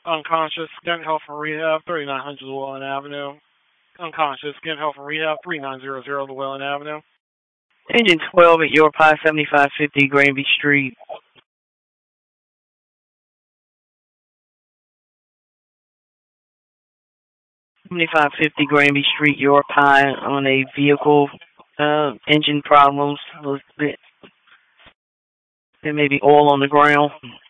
Unconscious, get help from rehab, 3900 Llewellyn Avenue. Unconscious, get help from rehab, 3900 Llewellyn Avenue. Engine 12 at York Pie, 7550 Granby Street. 7550 Granby Street, York Pie, on a vehicle, engine problems. There may be oil on the ground.